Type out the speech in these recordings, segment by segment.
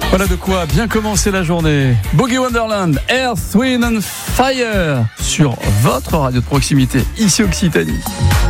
Voilà de quoi bien commencer la journée. Boogie Wonderland, Earth, Wind and Fire sur votre radio de proximité, ici Occitanie.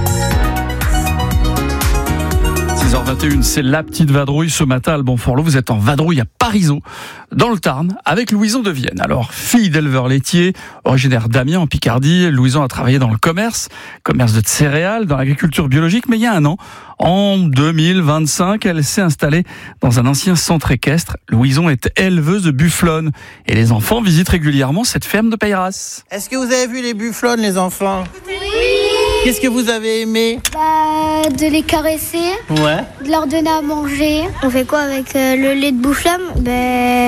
6h21, c'est la petite vadrouille ce matin à Alban-Forlot. Vous êtes en vadrouille à Parisot, dans le Tarn, avec Louison de Vienne. Alors, fille d'éleveur laitier, originaire d'Amiens en Picardie, Louison a travaillé dans le commerce de céréales, dans l'agriculture biologique, mais il y a un an, en 2025, elle s'est installée dans un ancien centre équestre. Louison est éleveuse de bufflonnes et les enfants visitent régulièrement cette ferme de Peyras. Est-ce que vous avez vu les bufflonnes, les enfants ? Oui. Qu'est-ce que vous avez aimé ? De les caresser, Ouais. de leur donner à manger. On fait quoi avec le lait de bufflonne ?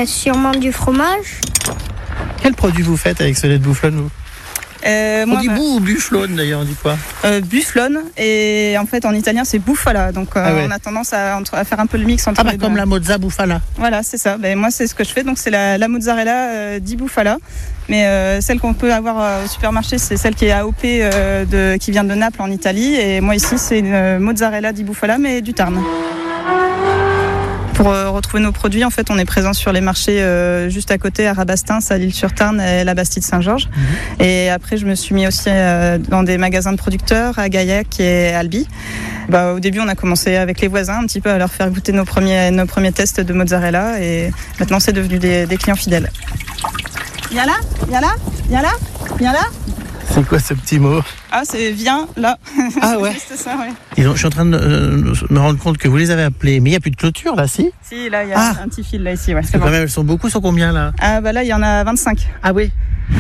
Sûrement du fromage. Quel produit vous faites avec ce lait de bufflonne, vous ? On dit ou bufflonne d'ailleurs, on dit quoi ? Bufflonne, et en fait en italien c'est bufala, donc on a tendance à faire un peu le mix entre les deux. Comme la mozza bufala. Voilà, c'est ça. Moi c'est ce que je fais, donc c'est la mozzarella di bufala, mais celle qu'on peut avoir au supermarché c'est celle qui est AOP qui vient de Naples en Italie, et moi ici c'est une mozzarella di bufala mais du Tarn. Pour retrouver nos produits, en fait, on est présent sur les marchés juste à côté, à Rabastens, à l'Île-sur-Tarn et la Bastide-Saint-Georges. Et après, je me suis mis aussi dans des magasins de producteurs à Gaillac et Albi. Au début, on a commencé avec les voisins, un petit peu à leur faire goûter nos premiers tests de mozzarella, et maintenant, c'est devenu des clients fidèles. Viens là, viens là, viens là, viens là. C'est quoi ce petit mot ? Ah, c'est viens là. Ah ouais. C'est juste ça, ouais. Et donc, je suis en train de me rendre compte que vous les avez appelés, mais il n'y a plus de clôture là, si ? Si, là, il y a un petit fil là, ici, ouais. C'est quand bon. même, elles sont beaucoup, sont combien là ? Là, il y en a 25. Ah oui.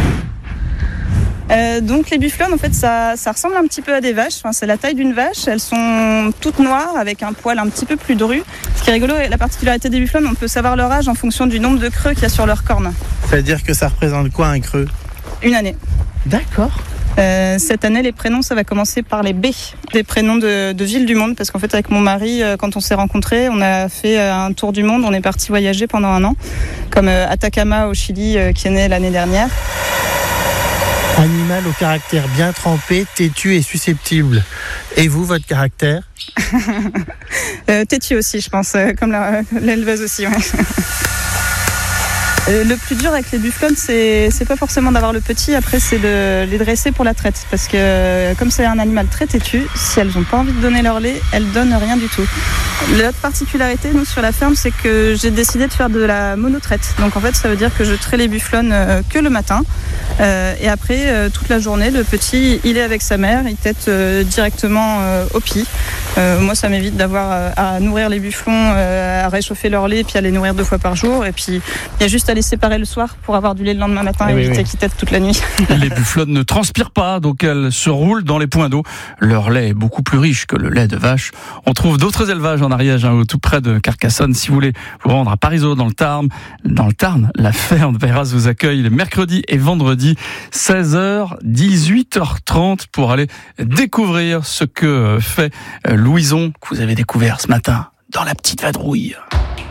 Donc les bufflonnes, en fait, ça ressemble un petit peu à des vaches. Enfin, c'est la taille d'une vache. Elles sont toutes noires avec un poil un petit peu plus dru. Ce qui est rigolo, la particularité des bufflonnes, on peut savoir leur âge en fonction du nombre de creux qu'il y a sur leurs cornes. C'est-à-dire que ça représente quoi un creux ? Une année. D'accord. Cette année, les prénoms, ça va commencer par les B, des prénoms de villes du monde, parce qu'en fait, avec mon mari, quand on s'est rencontrés, on a fait un tour du monde, on est parti voyager pendant un an, comme Atacama au Chili, qui est né l'année dernière. Animal au caractère bien trempé, têtu et susceptible. Et vous, votre caractère ? Têtu aussi, je pense, comme l'éleveuse aussi, ouais. Le plus dur avec les bufflonnes, c'est pas forcément d'avoir le petit, après c'est de les dresser pour la traite, parce que comme c'est un animal très têtu, si elles n'ont pas envie de donner leur lait, elles donnent rien du tout. L'autre particularité, nous, sur la ferme, c'est que j'ai décidé de faire de la monotraite. Donc en fait, ça veut dire que je traite les bufflonnes que le matin, et après, toute la journée, le petit, il est avec sa mère, il tète directement au pied. Moi, ça m'évite d'avoir à nourrir les bufflons, à réchauffer leur lait, puis à les nourrir 2 fois par jour, et puis il y a juste à les séparer le soir pour avoir du lait le lendemain matin et éviter qu'ils têtent toute la nuit. Les bufflonnes ne transpirent pas, donc elles se roulent dans les points d'eau. Leur lait est beaucoup plus riche que le lait de vache. On trouve d'autres élevages en Ariège, tout près de Carcassonne. Si vous voulez vous rendre à Parisot, dans le Tarn, la ferme de Peyras vous accueille les mercredis et vendredis, 16h, 18h30, pour aller découvrir ce que fait Louison, que vous avez découvert ce matin dans la petite vadrouille.